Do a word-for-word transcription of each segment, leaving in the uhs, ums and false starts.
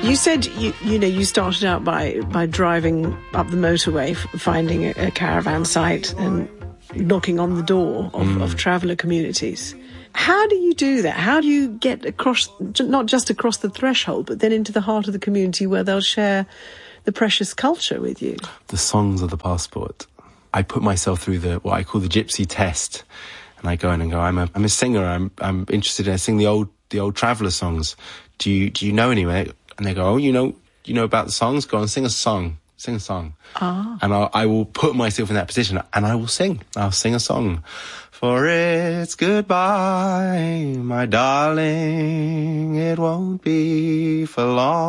You said, you, you know, you started out by, by driving up the motorway, f- finding a, a caravan site and knocking on the door of, mm. of traveller communities. How do you do that? How do you get across, not just across the threshold, but then into the heart of the community where they'll share the precious culture with you? The songs are the passport. I put myself through the what I call the gypsy test, and I go in and go, I'm a I'm a singer. I'm I'm interested in I sing the old the old traveller songs. Do you do you know any? And they go, oh, you know, you know about the songs? Go on, sing a song, sing a song. Ah. And I'll, I will put myself in that position and I will sing. I'll sing a song. For it's goodbye, my darling, it won't be for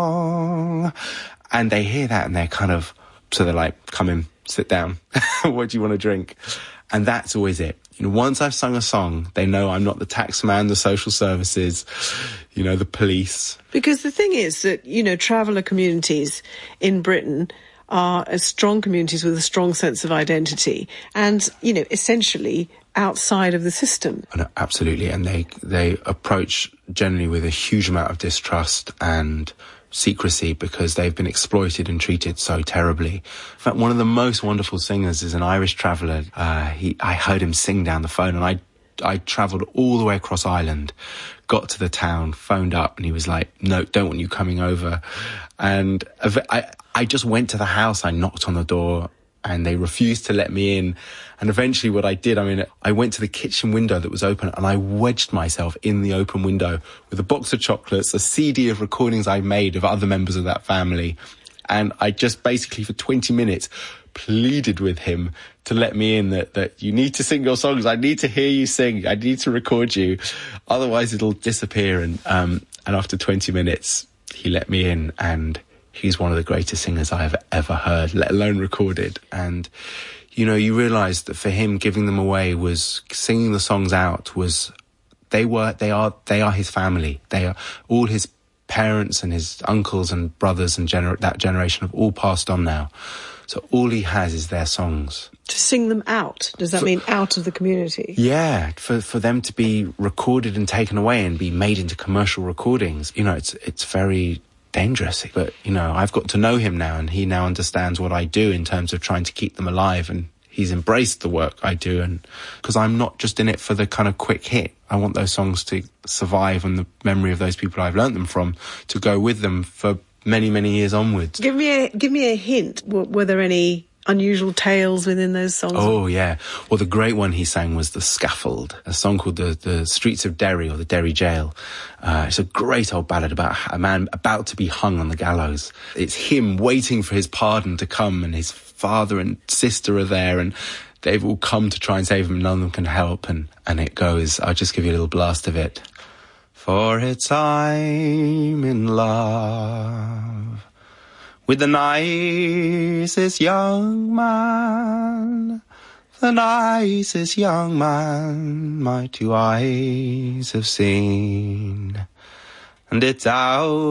long. And they hear that and they're kind of, so they're like, come in, sit down. What do you want to drink? And that's always it. You know, once I've sung a song, they know I'm not the tax man, the social services, you know, the police. Because the thing is that, you know, traveller communities in Britain are as strong communities with a strong sense of identity and, you know, essentially outside of the system. No, absolutely. And they, they approach generally with a huge amount of distrust and secrecy because they've been exploited and treated so terribly. In fact, one of the most wonderful singers is an Irish traveller. Uh, he, I heard him sing down the phone and I, I travelled all the way across Ireland, got to the town, phoned up and he was like, no, don't want you coming over. And I, I just went to the house, I knocked on the door and they refused to let me in. And eventually what I did, I mean, I went to the kitchen window that was open and I wedged myself in the open window with a box of chocolates, a C D of recordings I made of other members of that family. And I just basically for twenty minutes pleaded with him to let me in, that, that you need to sing your songs. I need to hear you sing. I need to record you. Otherwise it'll disappear. And, um, and after twenty minutes, he let me in and he's one of the greatest singers I have ever heard, let alone recorded. And, you know, you realise that for him, giving them away was singing the songs out was, they were, they are, they are his family. They are all his parents and his uncles and brothers and gener- that generation have all passed on now. So all he has is their songs. To sing them out, does that for, mean out of the community? Yeah, for for them to be recorded and taken away and be made into commercial recordings. You know, it's it's very dangerous. But, you know, I've got to know him now and he now understands what I do in terms of trying to keep them alive, and he's embraced the work I do. And because I'm not just in it for the kind of quick hit. I want those songs to survive and the memory of those people I've learnt them from to go with them for many, many years onwards. Give me a, give me a hint. Were, were there any unusual tales within those songs? Oh, yeah. Well, the great one he sang was The Scaffold, a song called The, the Streets of Derry, or the Derry Jail. Uh, it's a great old ballad about a man about to be hung on the gallows. It's him waiting for his pardon to come, and his father and sister are there, and they've all come to try and save him, and none of them can help. And, and it goes, I'll just give you a little blast of it. For it's I'm in love with the nicest young man, the nicest young man my two eyes have seen. And it's out